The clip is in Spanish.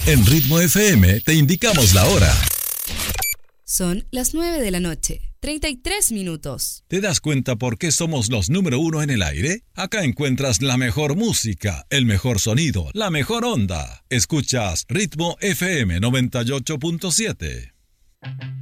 En Ritmo FM te indicamos la hora. Son las 9 de la noche, 33 minutos. ¿Te das cuenta por qué somos los número uno en el aire? Acá encuentras la mejor música, el mejor sonido, la mejor onda. Escuchas Ritmo FM 98.7.